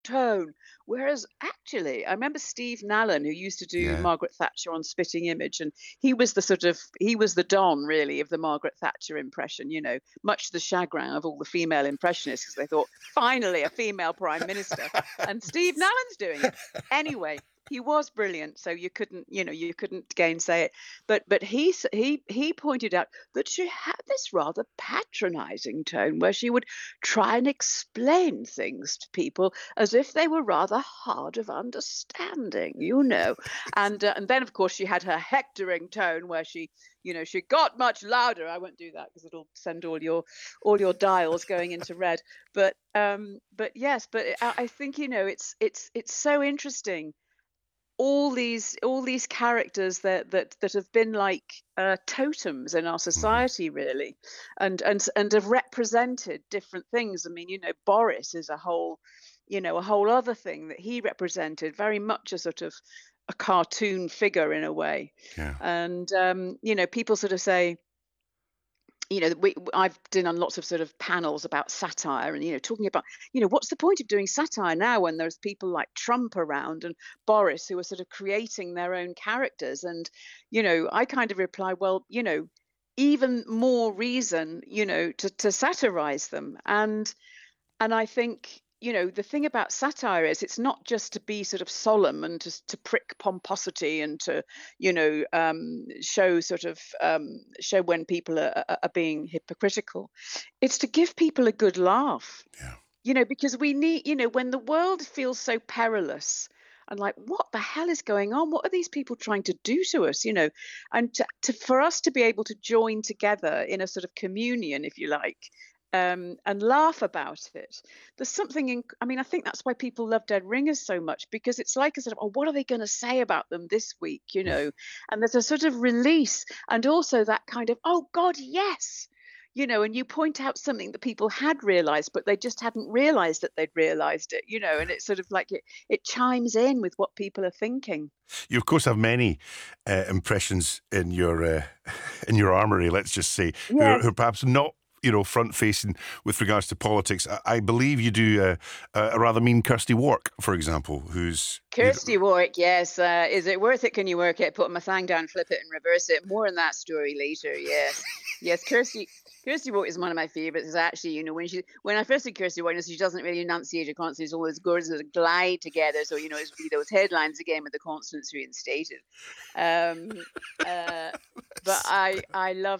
tone. Whereas actually, I remember Steve Nallen, who used to do Yeah. Margaret Thatcher on Spitting Image, and he was the Don really of the Margaret Thatcher impression, much to the chagrin of all the female impressionists because they thought, finally, a female prime minister. And Steve Nallen's doing it. Anyway, he was brilliant, so you couldn't gainsay it. But he pointed out that she had this rather patronizing tone where she would try and explain things to people as if they were rather hard of understanding. And then of course she had her hectoring tone where she got much louder. I won't do that because it'll send all your dials going into red. But yes, but I think it's so interesting, all these characters that have been like totems in our Mhm. society, really, and have represented different things. I mean, Boris is a whole other thing that he represented, very much a sort of a cartoon figure in a way. Yeah. And people sort of say, I've done on lots of sort of panels about satire, and talking about, what's the point of doing satire now when there's people like Trump around and Boris who are sort of creating their own characters. And I kind of reply, well, even more reason, to satirize them. And I think, the thing about satire is it's not just to be sort of solemn and to prick pomposity and to, show when people are being hypocritical. It's to give people a good laugh, Yeah. because we need, when the world feels so perilous and like, what the hell is going on? What are these people trying to do to us? And for us to be able to join together in a sort of communion, if you like, and laugh about it. There's something in, I mean, I think that's why people love Dead Ringers so much, because it's like a sort of, oh, what are they going to say about them this week? And there's a sort of release, and also that kind of, oh, God, yes. And you point out something that people had realized, but they just hadn't realized that they'd realized it. And it's sort of like it chimes in with what people are thinking. You of course have many impressions in your armory. Let's just say who are Yes. perhaps not front facing with regards to politics. I believe you do a rather mean Kirsty Wark, for example, who's Kirsty Warwick, yes. Is it worth it? Can you work it? Put my thing down, flip it, and reverse it. More on that story later. Yes, yes. Kirsty Warwick is one of my favourites. Is actually, when I first see Kirsty Warwick, she doesn't really enunciate her consonants. All those words that glide together. So it's really those headlines again with the consonants reinstated. Um, uh, but I love